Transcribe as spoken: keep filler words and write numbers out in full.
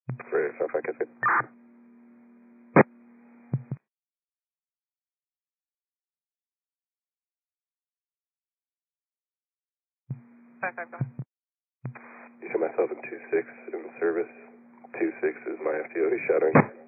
For five five, good. five five, go ahead. You see myself in two six in the service. two six is my F T O. He's shadowing.